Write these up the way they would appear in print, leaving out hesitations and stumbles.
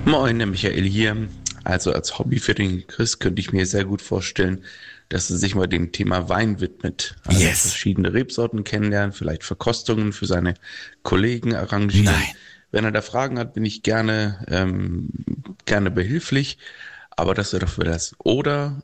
Moin, der Michael hier. Also als Hobby für den Chris könnte ich mir sehr gut vorstellen, dass er sich mal dem Thema Wein widmet. Also verschiedene Rebsorten kennenlernen, vielleicht Verkostungen für seine Kollegen arrangieren. Nein. Wenn er da Fragen hat, bin ich gerne behilflich, aber das wäre doch für das. Oder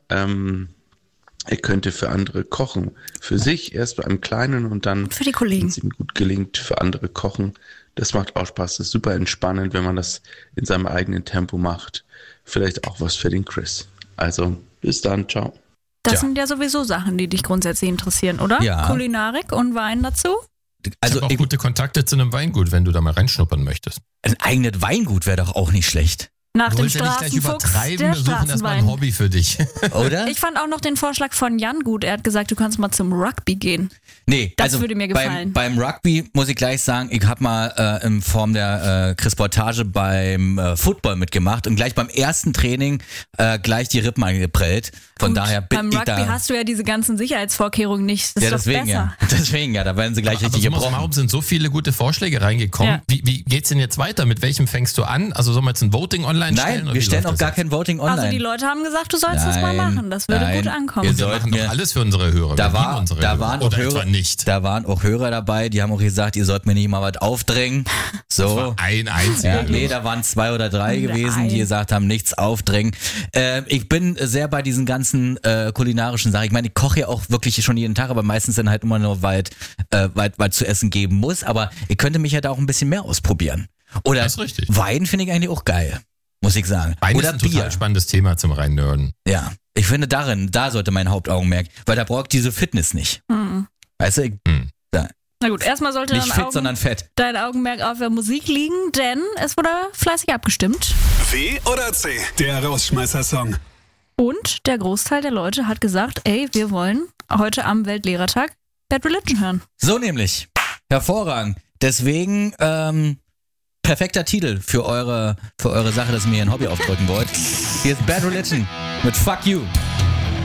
er könnte für andere kochen. Für sich erst bei einem Kleinen und dann, für die Kollegen, wenn es ihm gut gelingt, für andere kochen. Das macht auch Spaß. Das ist super entspannend, wenn man das in seinem eigenen Tempo macht. Vielleicht auch was für den Chris. Also, bis dann. Ciao. Das sind ja sowieso Sachen, die dich grundsätzlich interessieren, oder? Ja. Kulinarik und Wein dazu? Also ich habe auch gute Kontakte zu einem Weingut, wenn du da mal reinschnuppern möchtest. Ein eigenes Weingut wäre doch auch nicht schlecht. Nach Du dem willst ja nicht gleich Straßenfuchs, übertreiben, der wir suchen erstmal ein Straßenwein. Hobby für dich. Oder? Ich fand auch noch den Vorschlag von Jan gut. Er hat gesagt, du kannst mal zum Rugby gehen. Nee, Das also würde mir gefallen. Beim Rugby muss ich gleich sagen, ich habe mal in Form der Chris-Portage beim Football mitgemacht und gleich beim ersten Training gleich die Rippen angeprellt. Von Gut, daher bin beim ich Rugby da. hast du ja diese ganzen Sicherheitsvorkehrungen nicht. Das Ja, ist doch deswegen besser. ja. Deswegen ja, da werden sie gleich Aber richtig summa gebrochen. summarum sind so viele gute Vorschläge reingekommen. Ja. Wie geht's denn jetzt weiter? Mit welchem fängst du an? Also sollen wir jetzt ein Voting online stellen? Nein, oder wir wie stellen läuft auch das gar jetzt? kein Voting online. Also die Leute haben gesagt, du sollst das mal machen. Das würde nein. gut ankommen. Ihr Wir sollt machen doch mir, alles für unsere Hörer. da Wir lieben war, unsere da Hörer. waren auch Oder Hörer, etwa nicht. da waren auch Hörer dabei, die haben auch gesagt, ihr sollt mir nicht mal was aufdrängen. So. Das war ein einziger. Ja, nee, da waren 2 oder 3 gewesen, die gesagt haben, nichts aufdrängen. Ich bin sehr bei diesen ganzen kulinarischen Sachen. Ich meine, ich koche ja auch wirklich schon jeden Tag, aber meistens dann halt immer nur, weil zu essen geben muss. Aber ich könnte mich ja da auch ein bisschen mehr ausprobieren. Oder Das ist richtig. Wein finde ich eigentlich auch geil, muss ich sagen. Wein Oder ist ein total spannendes Thema zum Reinnörden. Ja, ich finde da sollte mein Hauptaugenmerk, weil da braucht diese Fitness nicht. Mhm. Weißt du, Na gut, erstmal sollte nicht fit, sondern fett. dein Augenmerk auf der Musik liegen, denn es wurde fleißig abgestimmt. W oder C? Der Rausschmeißer-Song. Und der Großteil der Leute hat gesagt, ey, wir wollen heute am Weltlehrertag Bad Religion hören. So nämlich. Hervorragend. Deswegen, perfekter Titel für eure Sache, dass ihr mir ein Hobby aufdrücken wollt. Hier ist Bad Religion mit Fuck You.